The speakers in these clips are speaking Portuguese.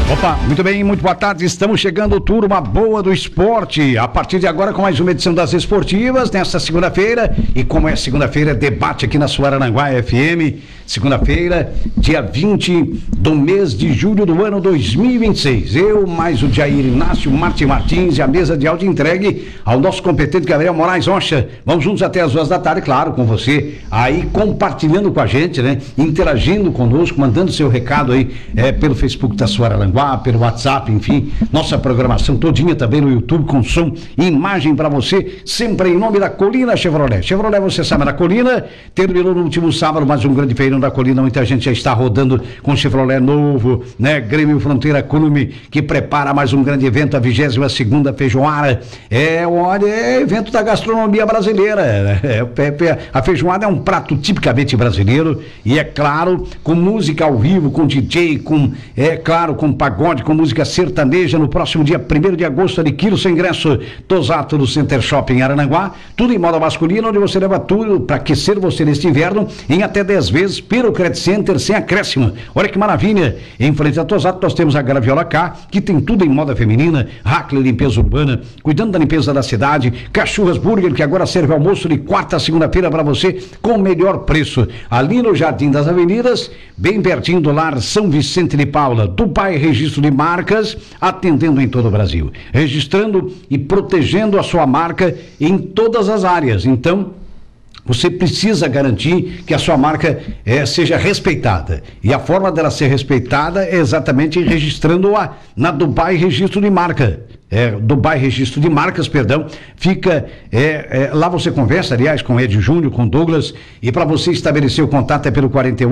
Opa, muito bem, muito boa tarde, estamos chegando, turma boa do esporte, a partir de agora com mais uma edição das esportivas, nesta segunda-feira, e como é segunda-feira, debate aqui na sua Araranguá FM, segunda-feira, dia 20 do mês de julho do ano 2026, eu mais o Jair Inácio Martins e a mesa de áudio entregue ao nosso competente Gabriel Moraes Rocha, vamos juntos até as 2 da tarde, claro, com você, aí compartilhando com a gente, né, interagindo conosco, mandando seu recado aí, pelo Facebook da sua Araranguá, pelo WhatsApp, enfim, nossa programação todinha também no YouTube com som e imagem para você, sempre em nome da Colina Chevrolet. Chevrolet, você sabe, na Colina, terminou no último sábado mais um grande feirão da Colina, muita gente já está rodando com Chevrolet novo, né? Grêmio Fronteira Clube, que prepara mais um grande evento, a 22ª Feijoada, é evento da gastronomia brasileira, a feijoada é um prato tipicamente brasileiro e é claro, com música ao vivo, com DJ, com pagode, com música sertaneja, no próximo dia 1º de agosto, adquira o seu ingresso Tosato do Center Shopping Aranaguá, tudo em moda masculina, onde você leva tudo para aquecer você neste inverno, em até 10 vezes, pelo Credit Center, sem acréscimo. Olha que maravilha, em frente a Tosato nós temos a Graviola K, que tem tudo em moda feminina, Hackley Limpeza Urbana, cuidando da limpeza da cidade, Cachorras Burger, que agora serve almoço de quarta a segunda-feira para você, com o melhor preço, ali no Jardim das Avenidas, bem pertinho do lar São Vicente de Paula, Dubai Registro de Marcas, atendendo em todo o Brasil, registrando e protegendo a sua marca em todas as áreas. Então, você precisa garantir que a sua marca seja respeitada. E a forma dela ser respeitada é exatamente registrando-a na Dubai Registro de Marca. Dubai Registro de Marcas, perdão, fica, lá você conversa, aliás, com Ed Júnior, com Douglas, e para você estabelecer o contato é pelo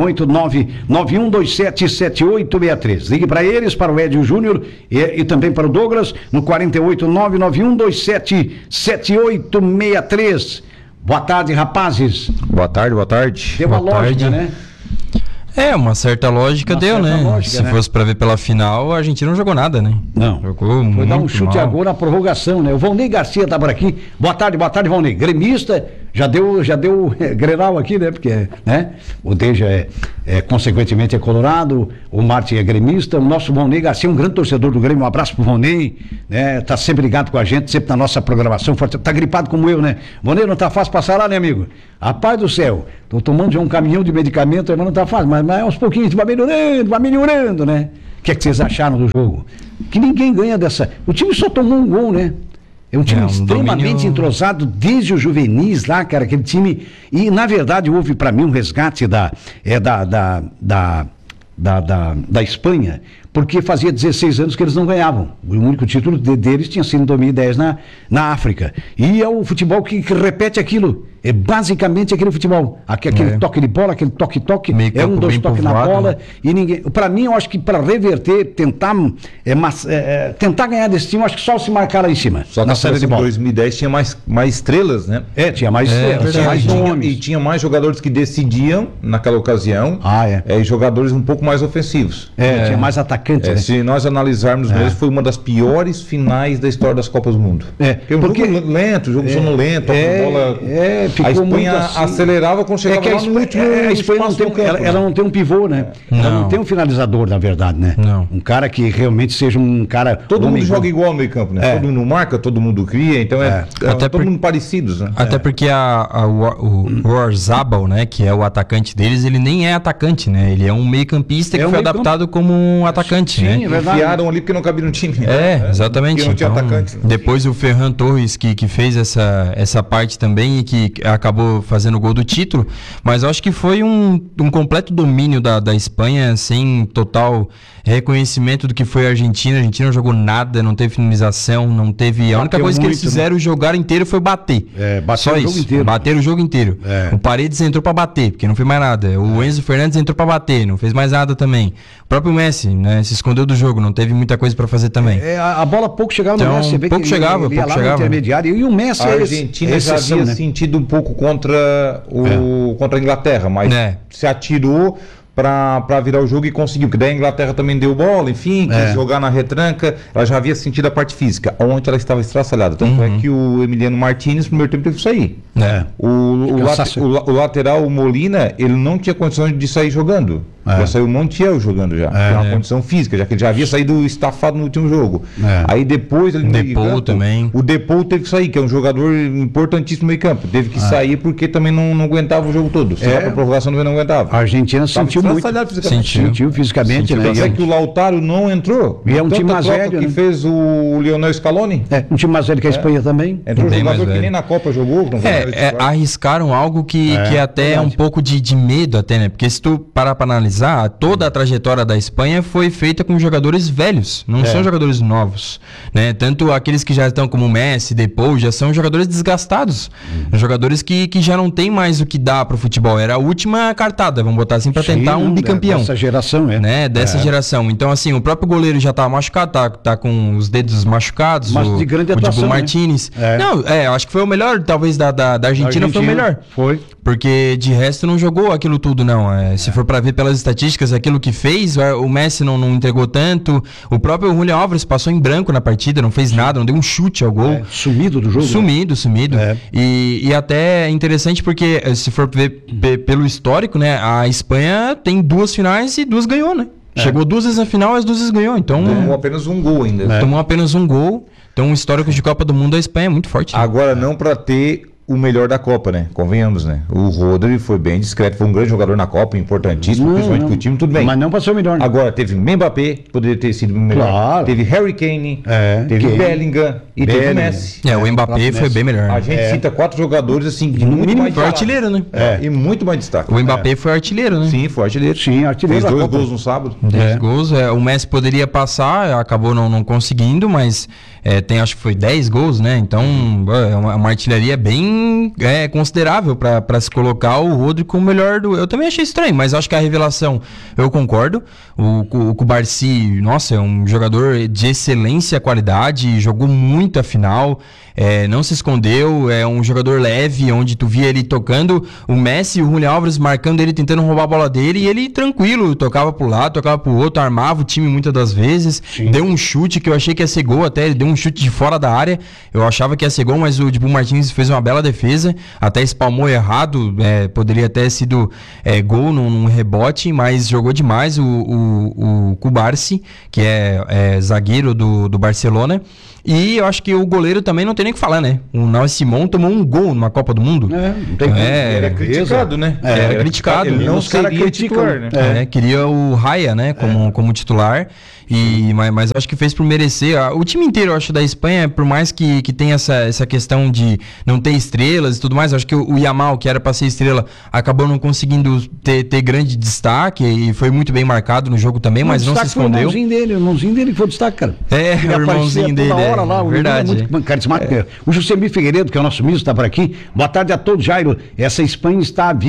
489-9127-7863. Ligue para eles, para o Ed Júnior e também para o Douglas, no 489-9127-7863. Boa tarde, rapazes. Boa tarde. Tem uma lógica, né? Uma certa lógica deu, né? Lógica, Se fosse pra ver pela final, a Argentina não jogou nada, né? Não. Jogou Foi dar um chute mal. agora na prorrogação, né? O Valnei Garcia tá por aqui. Boa tarde, Valnei. Gremista, já deu Grenal aqui, né? Porque, né? O Deja consequentemente é colorado, o Martin é gremista, o nosso Valnei Garcia é um grande torcedor do Grêmio, um abraço pro Valnei, né? Tá sempre ligado com a gente, sempre na nossa programação, tá gripado como eu, né? Valnei, não tá fácil passar lá, né, amigo? Rapaz do céu, tô tomando já um caminhão de medicamento, mas não tá fácil, mas aos pouquinhos vai melhorando, né? O que é que vocês acharam do jogo? Que ninguém ganha dessa... O time só tomou um gol, né? É um time extremamente entrosado desde os juvenis lá, cara, aquele time... E, na verdade, houve para mim um resgate da Espanha, porque fazia 16 anos que eles não ganhavam. O único título deles tinha sido em 2010 na África. E é o futebol que repete aquilo. É basicamente aquele futebol. Aquele toque de bola, aquele toque-toque. É 1, 2 toques na bola. Né? E ninguém. Para mim, eu acho que para reverter, tentar ganhar desse time, eu acho que só se marcar lá em cima. Só na série de bola. Em 2010 tinha mais estrelas, né? Tinha mais estrelas. Tinha mais nomes. E tinha mais jogadores que decidiam naquela ocasião. E jogadores um pouco mais ofensivos. Tinha mais atacantes. Né? Se nós analisarmos mesmo, foi uma das piores finais da história das Copas do Mundo. Porque um jogo lento, jogo sonolento, a bola. A Espanha assim, acelerava quando chegava lá no último. A Espanha ela não tem um pivô, né? Ela não tem um finalizador, na verdade, né? Não. Um cara que realmente seja um cara. Todo mundo joga igual no meio campo, né? Todo mundo marca, todo mundo cria, então todo mundo parecidos, né? Até porque o Oyarzabal, né, que é o atacante deles, ele nem é atacante, né? Ele é um meio-campista que foi adaptado como um atacante, né? É verdade. Enfiaram ali porque não cabia no time. Exatamente. Porque não tinha atacante. Depois o Ferran Torres que fez essa parte também e que acabou fazendo o gol do título, mas eu acho que foi um completo domínio da Espanha, sem total reconhecimento do que foi a Argentina. A Argentina não jogou nada, não teve finalização, não teve... A única coisa que eles fizeram jogar inteiro foi bater. Só isso, bater o jogo inteiro. O Paredes entrou pra bater, porque não fez mais nada. O Enzo Fernandes entrou pra bater, não fez mais nada também. O próprio Messi, né, se escondeu do jogo, não teve muita coisa pra fazer também. A bola pouco chegava no Messi. Pouco chegava. No intermediário, e o Messi... A Argentina já havia sentido um pouco contra a Inglaterra, mas se atirou para virar o jogo e conseguiu, porque daí a Inglaterra também deu bola, enfim, quis jogar na retranca, ela já havia sentido a parte física, onde ela estava estraçalhada, tanto é que o Emiliano Martínez no primeiro tempo teve que sair. O lateral, o Molina, ele não tinha condições de sair jogando. Já saiu o Montiel jogando já. É uma condição física, já que ele já havia saído estafado no último jogo. Aí depois ele Depou também. O Depou teve que sair, que é um jogador importantíssimo no meio campo. Teve que sair porque também não aguentava o jogo todo. Se vai pra prorrogação, também não aguentava. A Argentina sentiu muito. Sentiu fisicamente, né? Mas é que o Lautaro não entrou. E é um time mais velho, que fez o Lionel Scaloni. Um time mais velho que a Espanha também. Entrou um jogador que nem na Copa jogou. Arriscaram algo que até é um pouco de medo até, né? Porque se tu parar pra analisar, toda a trajetória da Espanha foi feita com jogadores velhos, não são jogadores novos, né? Tanto aqueles que já estão como Messi, Depou, já são jogadores desgastados, jogadores que já não tem mais o que dar pro futebol. Era a última cartada, vamos botar assim, pra tentar um bicampeão. Dessa geração, né? Dessa geração. Então, assim, o próprio goleiro já tá machucado, tá com os dedos machucados. Mas de grande atuação, o Martínez. Não, acho que foi o melhor, talvez, da Argentina foi o melhor. Foi. Porque de resto não jogou aquilo tudo, não. Se for pra ver pelas estatísticas, aquilo que fez, o Messi não entregou tanto. O próprio Julián Álvares passou em branco na partida, não fez nada, não deu um chute ao gol. Sumido do jogo. Sumido. E até é interessante porque, se for ver pelo histórico, né, a Espanha tem 2 finais e 2 ganhou, né? Chegou 2 vezes na final e as 2 vezes ganhou. Então, tomou apenas um gol ainda. Tomou apenas um gol. Então, o histórico de Copa do Mundo da Espanha é muito forte. Né? Agora, não para ter o melhor da Copa, né? Convenhamos, né? O Rodri foi bem discreto, foi um grande jogador na Copa, importantíssimo, principalmente pro time, tudo bem. Mas não para ser o melhor. Né? Agora, teve Mbappé, poderia ter sido o melhor. Claro. Teve Harry Kane, teve Bellingham e teve o Messi. O Mbappé foi bem melhor. A gente cita 4 jogadores, assim, de muito mais foi artilheiro, né? E muito mais destaque. O Mbappé foi artilheiro, né? Sim, foi artilheiro. Artilheiro. Fez 2 gols no sábado. 2 gols. O Messi poderia passar, acabou não conseguindo, mas tem, acho que foi 10 gols, né? Então, é uma artilharia bem considerável para se colocar o Rodri como o melhor do... Eu também achei estranho, mas acho que a revelação, eu concordo. O Cubarsí, nossa, é um jogador de excelência qualidade, jogou muito a final, não se escondeu, é um jogador leve, onde tu via ele tocando, o Messi e o Julián Álvares marcando ele, tentando roubar a bola dele, e ele tranquilo, tocava pro lado, tocava pro outro, armava o time muitas das vezes. Sim. Deu um chute que eu achei que ia ser gol até, ele deu um chute de fora da área, eu achava que ia ser gol, mas o Dibu Martins fez uma bela defesa, até espalmou errado, poderia ter sido gol num rebote, mas jogou demais o Cubarsí, que é zagueiro do Barcelona. E eu acho que o goleiro também não tem nem o que falar, né? O Navas Simão tomou um gol numa Copa do Mundo. Não tem ele é criticado, né? Era criticado. Ele não seria titular, né? Queria o Raya, né? Como titular. Mas eu acho que fez por merecer. O time inteiro, eu acho, da Espanha, por mais que tenha essa questão de não ter estrelas e tudo mais, eu acho que o Yamal, que era para ser estrela, acabou não conseguindo ter grande destaque e foi muito bem marcado no jogo também, mas não se escondeu. O irmãozinho dele que foi o destaque, cara. O irmãozinho dele. Lá, verdade. É muito carismático. O Jusemir Figueiredo, que é o nosso ministro, está por aqui. Boa tarde a todos, Jairo. Essa Espanha está há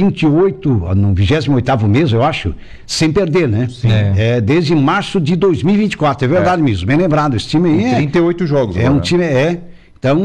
no 28º mês, eu acho, sem perder, né? Sim. Desde março de 2024, é verdade mesmo, bem lembrado. Esse time aí 38 jogos. Um time, então,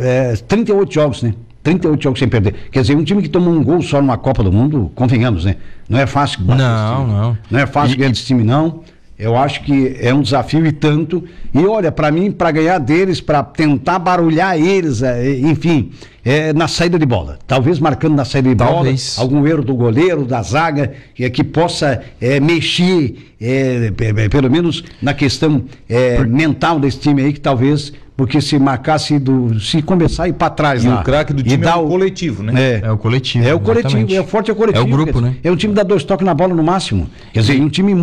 38 jogos, né? 38 jogos sem perder. Quer dizer, um time que tomou um gol só numa Copa do Mundo, convenhamos, né? Não é fácil bater esse time. Não é fácil ganhar esse time, não. Eu acho que é um desafio e tanto. E olha, para mim, para ganhar deles, para tentar barulhar eles, enfim, na saída de bola. Talvez marcando na saída de bola, algum erro do goleiro, da zaga, que possa mexer, pelo menos na questão mental desse time aí, que talvez... Porque se marcasse, se começar a ir para trás lá. E o craque do time é o coletivo, né? É o coletivo. É o coletivo, o forte é o coletivo. É o grupo, né? É um time que dá 2 toques na bola no máximo. Quer dizer, um time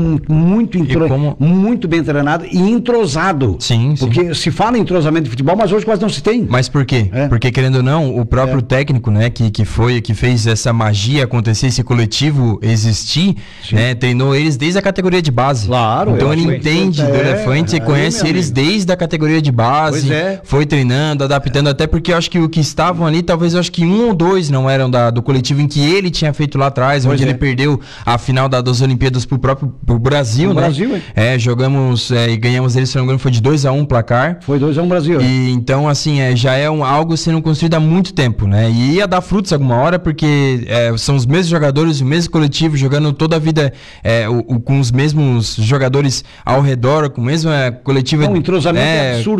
muito bem treinado e entrosado. Sim. Porque se fala em entrosamento de futebol, mas hoje quase não se tem. Mas por quê? Porque, querendo ou não, o próprio técnico, né, que fez essa magia acontecer, esse coletivo existir, né, treinou eles desde a categoria de base. Claro. Então ele entende do elefante e conhece eles desde a categoria de base. Foi treinando, adaptando, até porque eu acho que o que estavam ali, talvez eu acho que 1 ou 2 não eram do coletivo em que ele tinha feito lá atrás, onde ele perdeu a final das Olimpíadas pro Brasil, né? Brasil, jogamos e ganhamos eles, se não me engano, foi de 2-1 placar. Foi 2-1 Brasil. E então, assim, já é algo sendo construído há muito tempo, né? E ia dar frutos alguma hora, porque são os mesmos jogadores, o mesmo coletivo, jogando toda a vida com os mesmos jogadores ao redor, com o mesmo coletivo. Um entrosamento absurdo. Com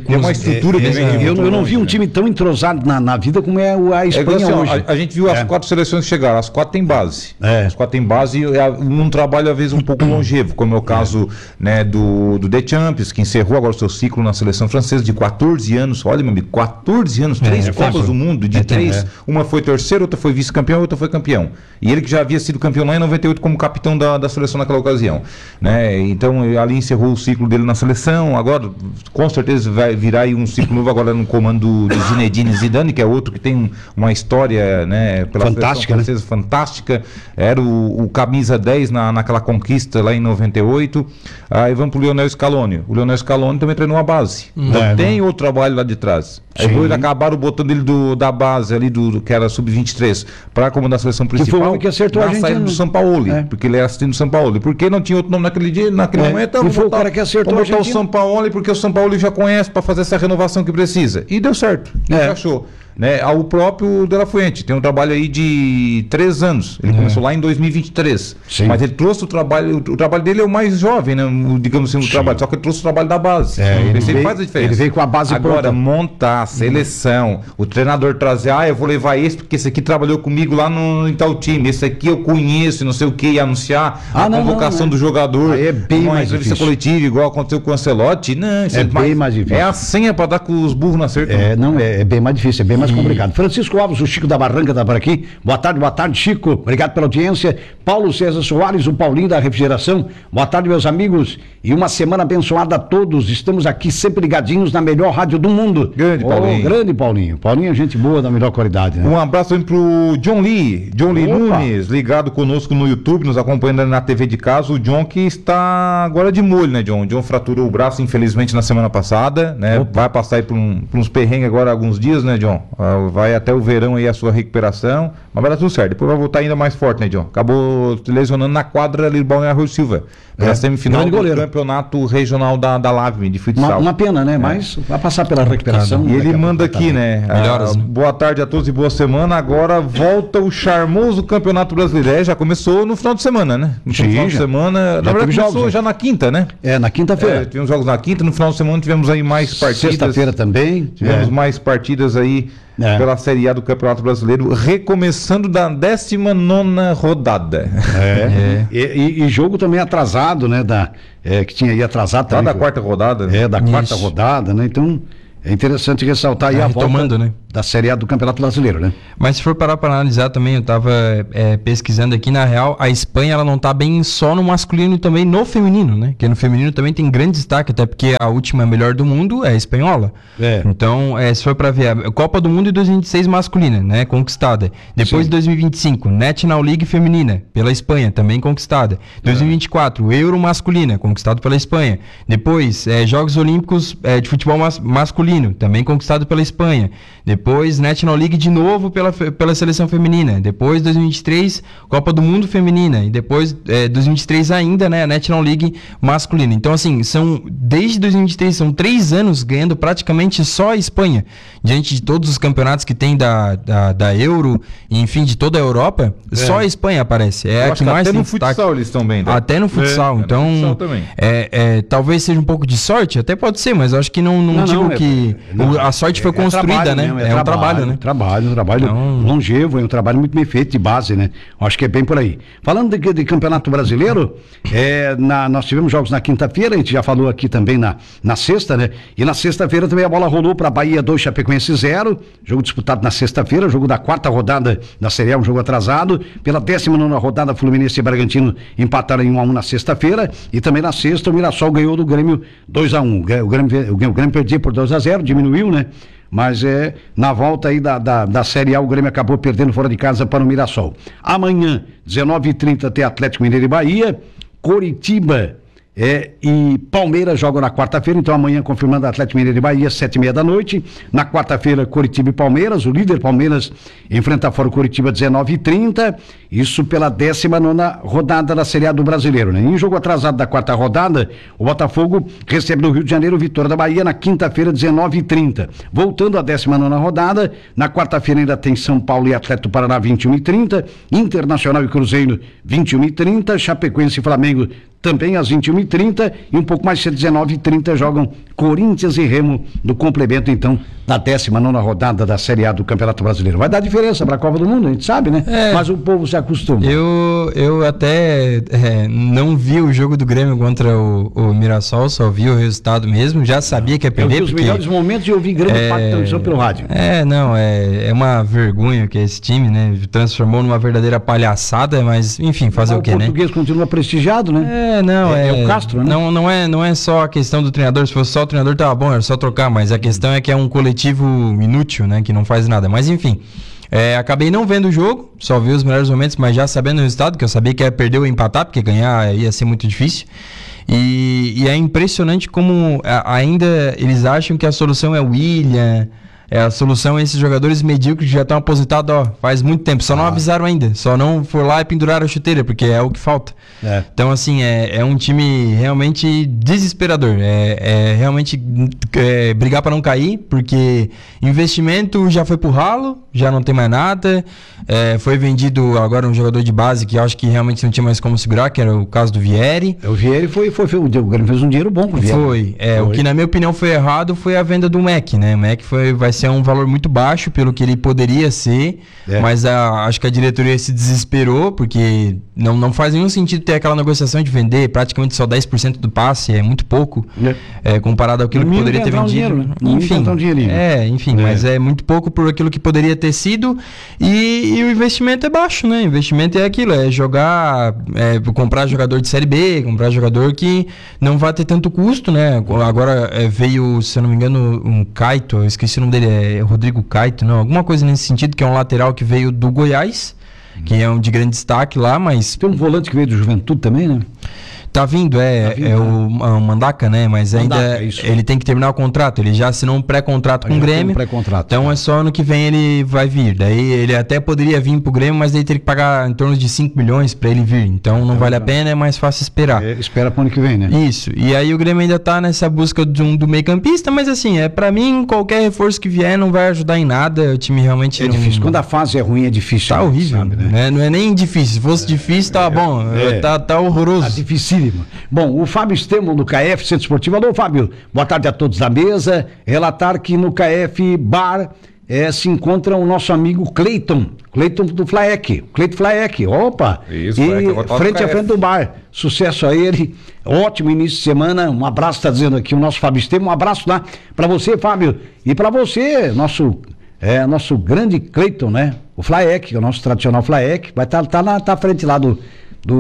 É uma estrutura que vem. Eu não vi um time tão entrosado na vida como é a Espanha hoje. A gente viu as 4 seleções que chegaram, as 4 têm base. As 4 têm base e um trabalho, às vezes, um pouco longevo, como é o caso né, do Deschamps, que encerrou agora o seu ciclo na seleção francesa de 14 anos. Olha, meu amigo, 14 anos, 3 Copas do Mundo, de 3. Uma foi terceira, outra foi vice-campeão, outra foi campeão. E ele que já havia sido campeão lá em 98 como capitão da seleção naquela ocasião. Né? Então, ali encerrou o ciclo dele na seleção. Agora, com certeza, vai virar aí um ciclo novo agora no comando de Zinedine Zidane, que é outro que tem uma história né, pela fantástica, seleção francesa fantástica. Era o camisa 10 naquela conquista lá em 98. Aí vamos pro Lionel Scaloni. O Lionel Scaloni também treinou a base. Então tem outro trabalho lá de trás. Aí depois acabaram botando ele da base ali, que era sub-23, para comandar a seleção principal. Que foi o que acertou a saída do São Paulo, porque ele era assistente do São Paulo. Porque não tinha outro nome naquele momento. E foi o cara que acertou vamos botar o São Paulo, porque o São Paulo já conhece para fazer essa renovação que precisa. E deu certo. Achou. Né, o próprio De La Fuente tem um trabalho aí de 3 anos. Ele começou lá em 2023. Sim. Mas ele trouxe o trabalho dele é o mais jovem, né? Digamos assim, o trabalho. Só que ele trouxe o trabalho da base. Ele faz a diferença. Ele veio com a base agora, pronta. montar a seleção, o treinador trazer, eu vou levar esse, porque esse aqui trabalhou comigo lá em tal time, esse aqui eu conheço, não sei o que, e anunciar a convocação do jogador. Aí é bem uma mais entrevista difícil. coletiva, igual aconteceu com o Ancelotti. Não, isso bem mais difícil. É a senha para dar com os burros na cerca. É bem mais difícil, é bem mais complicado. Francisco Alves, o Chico da Barranca está por aqui. Boa tarde, Chico. Obrigado pela audiência. Paulo César Soares, o Paulinho da Refrigeração. Boa tarde, meus amigos. E uma semana abençoada a todos. Estamos aqui sempre ligadinhos na melhor rádio do mundo. Grande Paulinho. Grande Paulinho. Paulinho é gente boa, da melhor qualidade, né? Um abraço aí pro John Lee Nunes, ligado conosco no YouTube, nos acompanhando na TV de casa. O John que está agora de molho, né, John? O John fraturou o braço, infelizmente, na semana passada, né? Vai passar aí por uns perrengues agora alguns dias, né, John? Vai até o verão aí a sua recuperação, mas vai dar tudo certo. Depois vai voltar ainda mais forte, né, John? Acabou lesionando na quadra ali do Balneário Rui Silva, pela semifinal do campeonato regional da LAVME de futsal. Uma pena, né? Mas vai passar pela recuperação. E ele manda aqui, né? Boa tarde a todos e boa semana. Agora volta o charmoso Campeonato Brasileiro. Já começou no final de semana, né? No final de semana. Na verdade, começou já na quinta, né? Na quinta-feira. Tivemos jogos na quinta, no final de semana tivemos aí mais partidas. Sexta-feira também. Tivemos mais partidas aí pela Série A do Campeonato Brasileiro, recomeçando da 19ª rodada. E jogo também atrasado, né? Que tinha aí atrasado também. Da quarta rodada. Né? Da quarta rodada, né? Então, é interessante ressaltar aí a volta da Série A do Campeonato Brasileiro, né? Mas se for parar para analisar também, eu estava pesquisando aqui, na real, a Espanha ela não está bem só no masculino e também no feminino, né? Porque no feminino também tem grande destaque, até porque a última melhor do mundo é a espanhola. Então, se for para ver, a Copa do Mundo de 2026 masculina, né? Conquistada. Depois de 2025, National League feminina, pela Espanha, também conquistada. 2024, Euro masculina, conquistado pela Espanha. Depois, Jogos Olímpicos de futebol masculino, também conquistado pela Espanha. Depois, National League de novo pela seleção feminina. Depois, 2023, Copa do Mundo feminina. E depois, 2023 ainda, né, a National League masculina. Então, assim, desde 2023, são 3 anos ganhando praticamente só a Espanha. Diante de todos os campeonatos que tem da Euro, e, enfim, de toda a Europa, só a Espanha aparece. É a que mais tem destaque. Até no futsal eles estão bem. Né? Até no futsal. Então, no futsal também. Talvez seja um pouco de sorte, até pode ser, mas eu acho que não digo que a sorte foi construída, né? Um trabalho, né? Trabalho então... longevo, é um trabalho muito bem feito de base, né? Acho que é bem por aí. Falando de Campeonato Brasileiro, nós tivemos jogos na quinta-feira, a gente já falou aqui também na sexta, né? E na sexta-feira também a bola rolou para Bahia 2, Chapecoense 0, jogo disputado na sexta-feira, jogo da quarta rodada da Série A, um jogo atrasado. Pela 19ª rodada, Fluminense e Bragantino empataram em 1-1 na sexta-feira, e também na sexta o Mirassol ganhou do Grêmio 2-1. O Grêmio perdia por 2-0, diminuiu, né? Mas na volta aí da Série A, o Grêmio acabou perdendo fora de casa para o Mirassol. Amanhã, 19h30, tem Atlético Mineiro e Bahia, Coritiba e Palmeiras jogam na quarta-feira, então amanhã confirmando Atlético Mineiro e Bahia, 7h30 da noite. Na quarta-feira, Coritiba e Palmeiras, o líder Palmeiras enfrenta fora o Coritiba 19h30, isso pela 19ª rodada da Série A do Brasileiro, né? Em jogo atrasado da quarta rodada, o Botafogo recebe no Rio de Janeiro o Vitória da Bahia na quinta-feira, 19h30. Voltando à 19ª rodada, na quarta-feira ainda tem São Paulo e Atlético do Paraná, 21h30, Internacional e Cruzeiro, 21h30, Chapecoense e Flamengo, também às 21h30 e um pouco mais cedo, 19h30, jogam Corinthians e Remo no complemento, então, da 19ª rodada da Série A do Campeonato Brasileiro. Vai dar diferença para a Copa do Mundo, a gente sabe, né? Mas o povo se acostuma. Eu até não vi o jogo do Grêmio contra o Mirassol, só vi o resultado mesmo, já sabia que ia perder. Eu vi os melhores momentos e eu vi grande parte da transmissão pelo rádio. É uma vergonha que esse time, né, transformou numa verdadeira palhaçada, mas enfim, fazer o quê, né? O português continua prestigiado, né? É o Castro, né? Não é só a questão do treinador, se fosse só o treinador tava bom, era só trocar, mas a questão é que é um coletivo inútil, né, que não faz nada, mas enfim. Acabei não vendo o jogo, só vi os melhores momentos, mas já sabendo o resultado, que eu sabia que ia perder ou empatar, porque ganhar ia ser muito difícil. E é impressionante como ainda eles acham que a solução é o William, a solução é esses jogadores medíocres que já estão aposentados faz muito tempo, só não avisaram ainda, só não foram lá e penduraram a chuteira, porque é o que falta. Então assim, é um time realmente desesperador, realmente brigar para não cair, porque investimento já foi pro ralo, já não tem mais nada, foi vendido agora um jogador de base que eu acho que realmente não tinha mais como segurar, que era o caso do Vieri. O Vieri o Grêmio fez um dinheiro bom com o Vieri. Foi. O que na minha opinião foi errado foi a venda do Mac, né? O Mac vai ser um valor muito baixo pelo que ele poderia ser, mas acho que a diretoria se desesperou, porque não faz nenhum sentido ter aquela negociação de vender praticamente só 10% do passe, é muito pouco, comparado àquilo que poderia ter vendido. Dinheiro, né? Enfim, mas é muito pouco por aquilo que poderia ter sido, e o investimento é baixo, né? O investimento é aquilo, jogar, comprar jogador de Série B, comprar jogador que não vai ter tanto custo, né? Agora veio, se eu não me engano, um Caito, eu esqueci o nome dele, Rodrigo Caito, não, alguma coisa nesse sentido, que é um lateral que veio do Goiás, que é um de grande destaque lá, mas... Tem um volante que veio do Juventude também, né? Tá vindo, o Mandaca, né? Mas ainda ele tem que terminar o contrato. Ele já assinou um pré-contrato com o Grêmio. Então é só ano que vem ele vai vir. Daí ele até poderia vir pro Grêmio, mas daí teria que pagar em torno de 5 milhões para ele vir. Então não vale a pena, é mais fácil esperar. Espera pro ano que vem, né? Isso. E aí o Grêmio ainda tá nessa busca do meio-campista, mas assim, para mim, qualquer reforço que vier não vai ajudar em nada. O time realmente é difícil. Quando a fase é ruim, é difícil. Tá horrível, sabe, né? Não é nem difícil. Se fosse difícil, tá bom. Tá horroroso. Tá dificílimo. Bom, o Fábio Estevão do KF Centro Esportivo. Alô, Fábio. Boa tarde a todos da mesa. Relatar que no KF Bar se encontra o nosso amigo Cleiton do Flaek. Cleiton Flaek. Opa! Isso, frente a frente do bar. Sucesso a ele. Ótimo início de semana. Um abraço, tá dizendo aqui o nosso Fábio Estevão. Um abraço lá pra você, Fábio. E pra você, nosso grande Cleiton, né? O Flaek, o nosso tradicional Flaek. Vai estar tá à frente lá do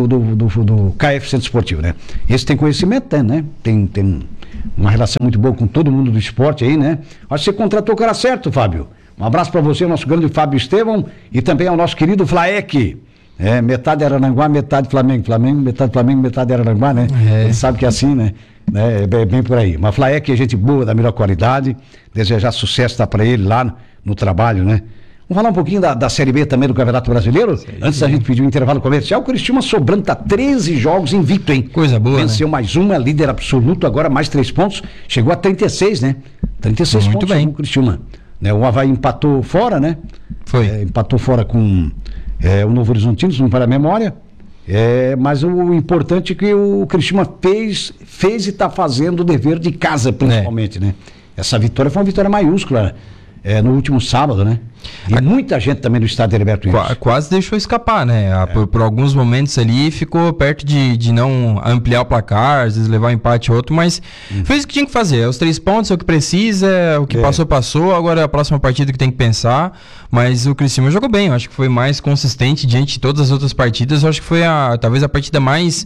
KF Centro Esportivo, né? Esse tem conhecimento, né? Tem uma relação muito boa com todo mundo do esporte aí, né? Acho que você contratou o cara certo, Fábio. Um abraço para você, nosso grande Fábio Estevão, e também ao nosso querido Flaek. Metade Araranguá, metade Flamengo, metade Flamengo, metade Araranguá, né? Ele sabe que é assim, né? É bem por aí. Mas Flaek é gente boa, da melhor qualidade. Desejar sucesso para ele lá no trabalho, né? Vamos falar um pouquinho da Série B também do Campeonato Brasileiro? Antes da gente pedir um intervalo comercial, o Criciúma sobrando, tá 13 jogos invicto, hein? Coisa boa, venceu, né? Mais uma, líder absoluto, agora mais 3 pontos, chegou a 36, né? 36 muito pontos bem. o Criciúma. O Avaí empatou fora, né? Foi. Empatou fora com o Novo Horizontino, se não para a memória. Mas o importante é que o Criciúma fez e está fazendo o dever de casa, principalmente, né? Essa vitória foi uma vitória maiúscula no último sábado, né? E muita gente também do estádio Heriberto Wilson. Quase deixou escapar, né? Por alguns momentos ali ficou perto de não ampliar o placar, às vezes levar um empate ou outro, mas fez o que tinha que fazer. Os 3 pontos é o que precisa, o que passou, agora é a próxima partida que tem que pensar. Mas o Criciúma jogou bem, eu acho que foi mais consistente diante de todas as outras partidas. Eu acho que foi talvez a partida mais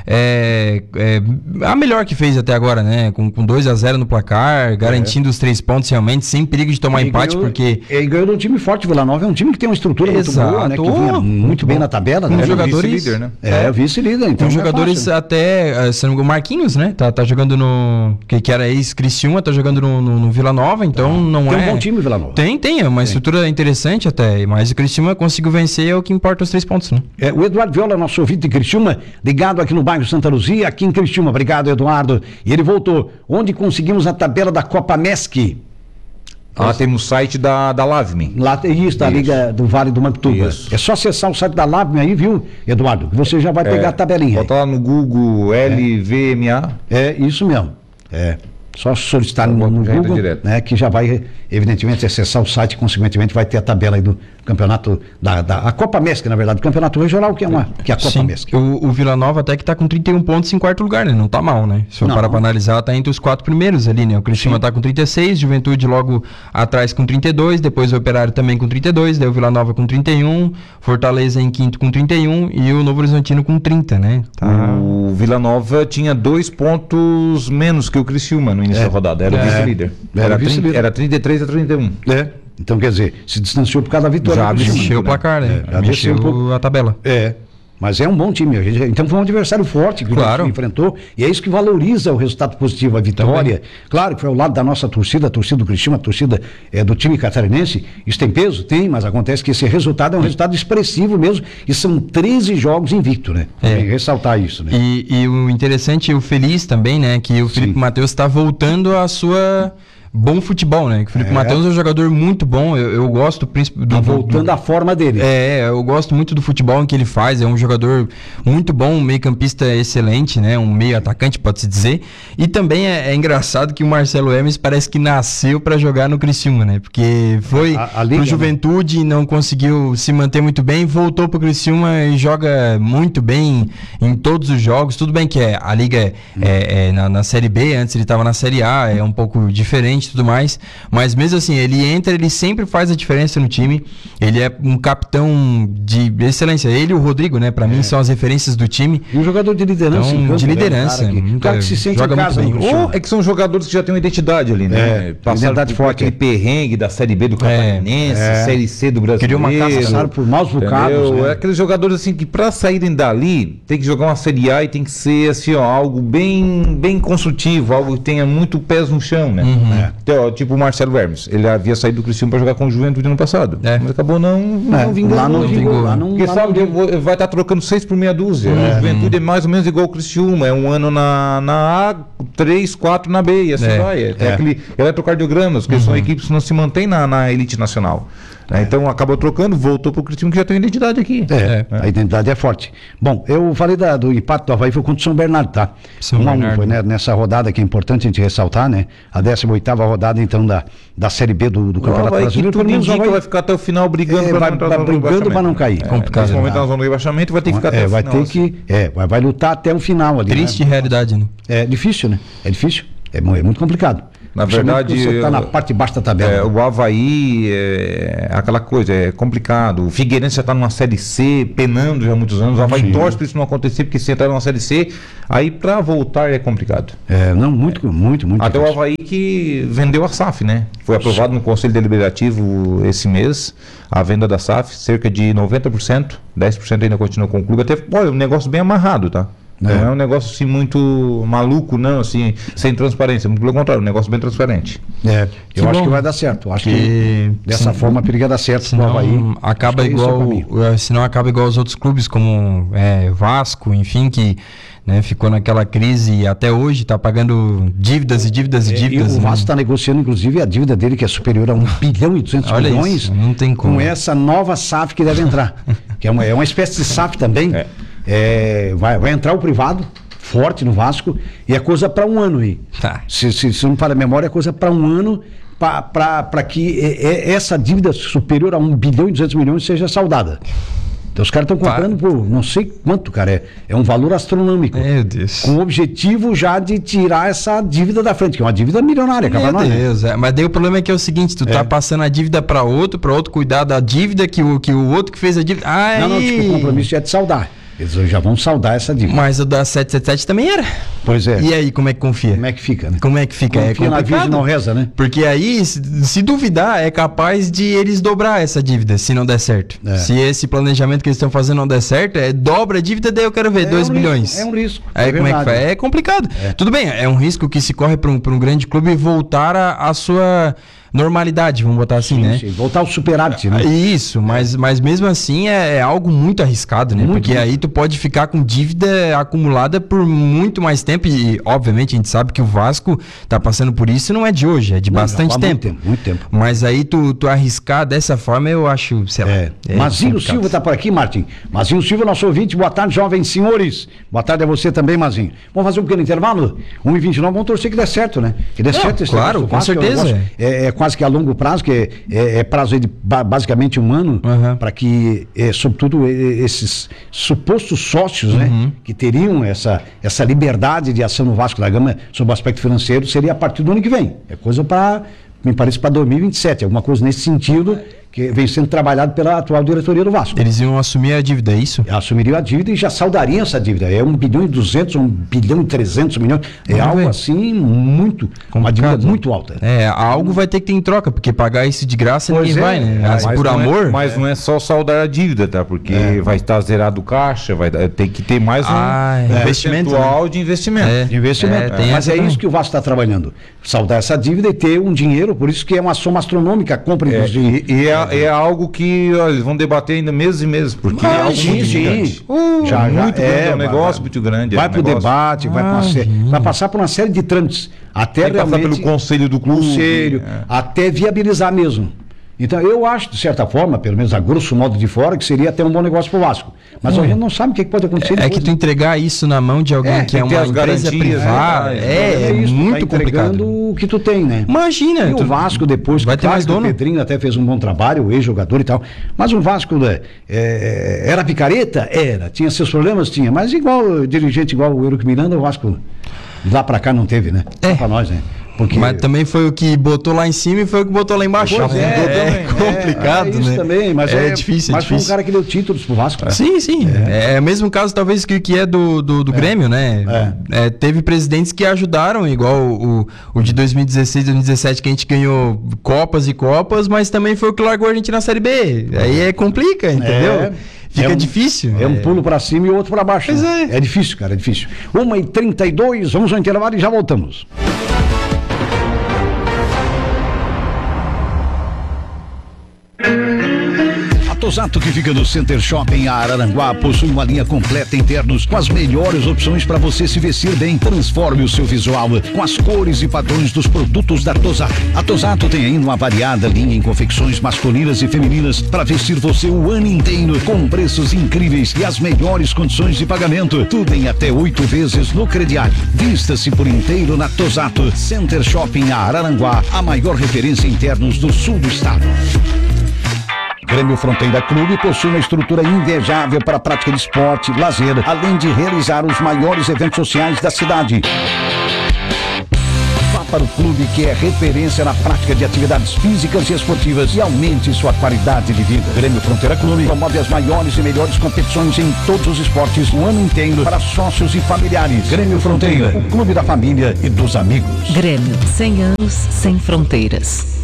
a melhor que fez até agora, né? Com 2-0 no placar, garantindo os 3 pontos realmente, sem perigo de tomar empate, porque... E ganhou de um time forte, Vila Nova é um time que tem uma estrutura muito boa, né? Que vinha muito bem na tabela, né? Jogadores... vice-líder, né? O vice-líder, então. Com jogadores até, se não me engano, Marquinhos, né? Tá jogando no... Que era ex-Criciúma, tá jogando no Vila Nova, então não tem um bom time, Vila Nova. Tem uma estrutura interessante até, mas o Criciúma conseguiu vencer, é o que importa os 3 pontos, né? O Eduardo Viola, nosso ouvinte de Criciúma, ligado aqui no bairro Santa Luzia, aqui em Criciúma. Obrigado, Eduardo. E ele voltou. Onde conseguimos a tabela da Copa MESC? Tem no site da Lavme. Lá tem isso, da Liga do Vale do Manctuba. É só acessar o site da Lavme aí, viu, Eduardo? Que você já vai pegar a tabelinha. Bota lá no Google LVMA. É isso mesmo. Só solicitar no Google, né, que já vai, evidentemente, acessar o site, consequentemente vai ter a tabela aí do campeonato, a Copa Mesc, na verdade, do campeonato regional, que é a Copa Mesc. O Vila Nova até que está com 31 pontos em quarto lugar, né? Não está mal, né? Se for para analisar, está entre os 4 primeiros ali, né? O Criciúma está com 36, Juventude logo atrás com 32, depois o Operário também com 32, daí o Vila Nova com 31, Fortaleza em quinto com 31 e o Novo Horizontino com 30, né? O Vila Nova tinha 2 pontos menos que o Criciúma no início da rodada, era o vice-líder. Era 33 a 31. Então, quer dizer, se distanciou por causa da vitória. Já mexeu o placar, né? Já mexeu a tabela. Mas é um bom time. Então foi um adversário forte que o time enfrentou. E é isso que valoriza o resultado positivo, a vitória. Também. Claro que foi ao lado da nossa torcida, a torcida do Criciúma, a torcida do time catarinense. Isso tem peso? Tem, mas acontece que esse resultado é um resultado expressivo mesmo. E são 13 jogos invicto, né? Tem que ressaltar isso, né? E o interessante e o feliz também, né? Que o Felipe Matheus está voltando à sua... bom futebol, né? O Felipe Matheus é um jogador muito bom, eu gosto voltando à forma dele. Eu gosto muito do futebol em que ele faz, é um jogador muito bom, um meio-campista excelente, né? Um meio-atacante, pode-se dizer. E também é engraçado que o Marcelo Hermes parece que nasceu para jogar no Criciúma, né? Porque foi pro Juventude e não conseguiu se manter muito bem, voltou pro Criciúma e joga muito bem em todos os jogos. Tudo bem que a Liga na Série B, antes ele estava na Série A, é um pouco diferente, tudo mais, mas mesmo assim, ele sempre faz a diferença no time, ele é um capitão de excelência, ele e o Rodrigo, né, pra mim são as referências do time. E um jogador de liderança. Então, de liderança. Um cara que se sente joga em casa, muito bem. Ou é que são jogadores que já têm uma identidade ali, né? Identidade forte. Aquele perrengue da Série B do Catarinense, Série C do Brasileiro. Queria uma casa, passaram por maus bocados, né? É aqueles jogadores assim que pra saírem dali, tem que jogar uma Série A e tem que ser assim, algo bem construtivo, algo que tenha muito pés no chão, né? Então, tipo o Marcelo Hermes, ele havia saído do Criciúma para jogar com o Juventude no passado, mas acabou não vingando. Lá não vingou. Porque sabe, vai estar trocando 6 por meia dúzia. A Juventude é mais ou menos igual o Criciúma, é um ano na A, 3, 4 na B, e assim vai. Tem aquele eletrocardiogramas, que são equipes que não se mantêm na elite nacional. Então acabou trocando, voltou para o Criciúma, que já tem identidade aqui. A identidade é forte. Bom, eu falei do empate do Avaí, foi contra o São Bernardo, tá? 1-1 foi, né? Nessa rodada que é importante a gente ressaltar, né? A 18ª rodada, então, da Série B do Campeonato Brasileiro. Tudo indica que vai ficar até o final brigando para não cair. Complicado. Nesse momento na zona do rebaixamento vai ter que ficar até o final. Vai lutar até o final ali. Triste realidade, né? É difícil, né? É difícil. É muito complicado. Na verdade, você está na parte de baixo da tabela. O Avaí é aquela coisa, é complicado. O Figueirense já está numa Série C, penando já há muitos anos. O Avaí torce para isso não acontecer, porque se entrar numa Série C, aí para voltar é complicado. Muito até difícil. O Avaí que vendeu a SAF, né? Foi aprovado no Conselho Deliberativo esse mês, a venda da SAF, cerca de 90%, 10% ainda continua com o clube. Até, olha, um negócio bem amarrado, tá? Não é um negócio assim muito maluco, não, assim, sem transparência. Pelo contrário, um negócio bem transparente. Eu acho que vai dar certo. Acho que dessa forma periga dar certo. Senão acaba igual aos outros clubes, como Vasco, enfim, que ficou naquela crise e até hoje está pagando dívidas. E o Vasco está negociando, inclusive, a dívida dele, que é superior a 1 bilhão e 200 milhões. Isso, não tem como. Com essa nova SAF que deve entrar. Que é uma espécie de SAF também. Vai entrar o privado forte no Vasco e é coisa para um ano aí. Se não falha a memória, é coisa para um ano para que essa dívida superior a 1 bilhão e 200 milhões seja saldada. Então os caras estão comprando por não sei quanto, cara. É um valor astronômico. Meu Deus. Com o objetivo já de tirar essa dívida da frente, que é uma dívida milionária. Meu Deus, mas daí o problema é que é o seguinte, tu tá passando a dívida para outro cuidar da dívida que o outro que fez a dívida. Não, o compromisso é de saldar. Eles já vão saldar essa dívida. Mas o da 777 também era. Pois é. E aí, como é que confia? Como é que fica, né? Como é que fica? Confia na Virgem, não reza, né? Porque aí, se duvidar, é capaz de eles dobrar essa dívida, se não der certo. Se esse planejamento que eles estão fazendo não der certo, dobra a dívida, daí eu quero ver 2 bilhões. É um risco. Aí como é que faz? É complicado. Tudo bem, é um risco que se corre para um grande clube voltar a sua normalidade, vamos botar assim, né? Sim, voltar ao superávit, né? Isso, mas mesmo assim é algo muito arriscado, né? Porque aí tu pode ficar com dívida acumulada por muito mais tempo e, obviamente, a gente sabe que o Vasco tá passando por isso, não é de hoje, é de bastante tempo. Muito tempo. Mas aí tu arriscar dessa forma, eu acho, sei lá. Mazinho Silva tá por aqui, Martim. Mazinho Silva, nosso ouvinte, boa tarde, jovens senhores. Boa tarde a você também, Mazinho. Vamos fazer um pequeno intervalo? 1h29, vamos torcer que dê certo, né? Que dê certo esse claro, com Vasco, certeza. É quase que a longo prazo, que é prazo aí de basicamente um ano, para que, sobretudo, esses supostos sócios, né, que teriam essa liberdade de ação no Vasco da Gama sob o aspecto financeiro, seria a partir do ano que vem. É coisa para, me parece, para 2027, alguma coisa nesse sentido, que vem sendo trabalhado pela atual diretoria do Vasco. Eles iam assumir a dívida, é isso? Assumiriam a dívida e já saudariam essa dívida. É 1,2 bilhão, 1,3 bilhão. É algo assim muito, uma dívida muito alta. Algo vai ter que ter em troca, porque pagar isso de graça ninguém vai, né? Mas por amor. Mas não é só saldar a dívida, tá? Porque vai estar zerado o caixa, tem que ter mais investimento de investimento. Mas é isso que o Vasco está trabalhando. Saldar essa dívida e ter um dinheiro, por isso que é uma soma astronômica, compra é algo que eles vão debater ainda meses e meses, porque é algo muito grande. Muito grande, é um negócio muito grande. Vai para o debate, vai passar por uma série de trâmites. Até passar pelo conselho do clube. Até viabilizar mesmo. Então, eu acho, de certa forma, pelo menos a grosso modo de fora, que seria até um bom negócio para o Vasco. Mas a gente não sabe o que pode acontecer depois. É que tu entregar isso na mão de alguém que é uma empresa privada, muito complicado. O que tu tem, né? Imagina. E o Vasco depois, vai ter mais dono. O Pedrinho até fez um bom trabalho, o ex-jogador e tal. Mas o Vasco era picareta? Era. Tinha seus problemas? Tinha. Mas dirigente igual o Eurico Miranda, o Vasco lá para cá não teve, né? Para nós, né? Porque... Mas também foi o que botou lá em cima e foi o que botou lá embaixo. É complicado, isso né? Também, mas é difícil. Mas foi um cara que deu títulos pro Vasco. Sim. É o mesmo caso, talvez, que é do Grêmio, né? Teve presidentes que ajudaram, igual o de 2016, 2017, que a gente ganhou copas e copas, mas também foi o que largou a gente na Série B. Aí complica, entendeu? Fica difícil. É um pulo para cima e o outro para baixo. Pois É difícil, cara, é difícil. 1h32, vamos ao intervalo e já voltamos. A Tosato, que fica no Center Shopping Araranguá, possui uma linha completa internos com as melhores opções para você se vestir bem. Transforme o seu visual com as cores e padrões dos produtos da Tosato. A Tosato tem ainda uma variada linha em confecções masculinas e femininas para vestir você o ano inteiro, com preços incríveis e as melhores condições de pagamento. Tudo em até 8 vezes no crediário. Vista-se por inteiro na Tosato. Center Shopping Araranguá, a maior referência internos do sul do estado. Grêmio Fronteira Clube possui uma estrutura invejável para a prática de esporte, lazer, além de realizar os maiores eventos sociais da cidade. Vá para o clube, que é referência na prática de atividades físicas e esportivas, e aumente sua qualidade de vida. Grêmio Fronteira Clube promove as maiores e melhores competições em todos os esportes o ano inteiro para sócios e familiares. Grêmio Fronteira, o clube da família e dos amigos. Grêmio, 100 anos sem fronteiras.